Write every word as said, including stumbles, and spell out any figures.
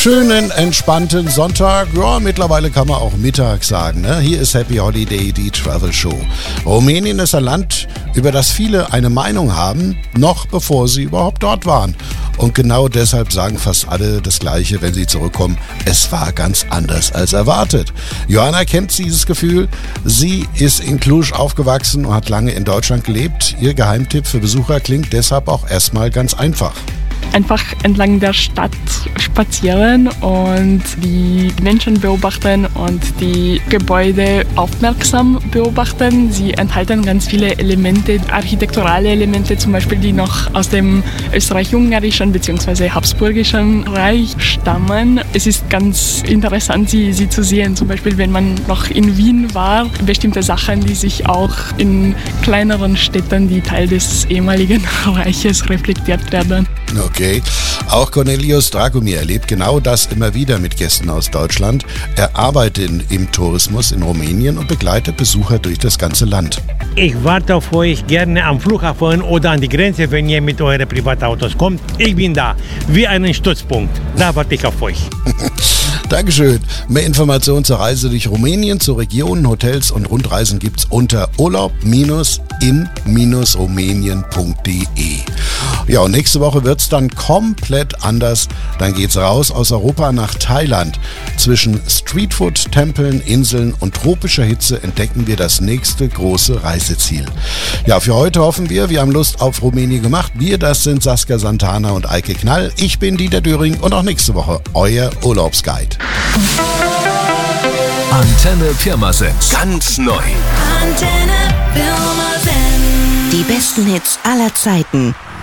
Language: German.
Schönen, entspannten Sonntag. Ja, mittlerweile kann man auch Mittag sagen. Ne? Hier ist Happy Holiday, die Travel Show. Rumänien ist ein Land, über das viele eine Meinung haben, noch bevor sie überhaupt dort waren. Und genau deshalb sagen fast alle das Gleiche, wenn sie zurückkommen. Es war ganz anders als erwartet. Johanna kennt dieses Gefühl. Sie ist in Cluj aufgewachsen und hat lange in Deutschland gelebt. Ihr Geheimtipp für Besucher klingt deshalb auch erstmal ganz einfach. Einfach entlang der Stadt spazieren und die Menschen beobachten und die Gebäude aufmerksam beobachten. Sie enthalten ganz viele Elemente, architekturale Elemente zum Beispiel, die noch aus dem österreich-ungarischen bzw. habsburgischen Reich stammen. Es ist ganz interessant, sie, sie zu sehen. Zum Beispiel, wenn man noch in Wien war, bestimmte Sachen, die sich auch in kleineren Städten, die Teil des ehemaligen Reiches reflektiert werden. Okay, auch Cornelius Dragomir erlebt genau das immer wieder mit Gästen aus Deutschland. Er arbeitet im Tourismus in Rumänien und begleitet Besucher durch das ganze Land. Ich warte auf euch gerne am Flughafen oder an die Grenze, wenn ihr mit euren Privatautos kommt. Ich bin da, wie einen Stützpunkt. Da warte ich auf euch. Dankeschön. Mehr Informationen zur Reise durch Rumänien, zu Regionen, Hotels und Rundreisen gibt's unter urlaub in rumänien punkt de. Ja, und nächste Woche wird's dann komplett anders. Dann geht's raus aus Europa nach Thailand. Zwischen Streetfood, Tempeln, Inseln und tropischer Hitze entdecken wir das nächste große Reiseziel. Ja, für heute hoffen wir, wir haben Lust auf Rumänien gemacht. Wir, das sind Saskia Santana und Eike Knall. Ich bin Dieter Döring und auch nächste Woche euer Urlaubsguide. Antenne Pirmasens. Ganz neu. Antenne Pirmasens. Die besten Hits aller Zeiten.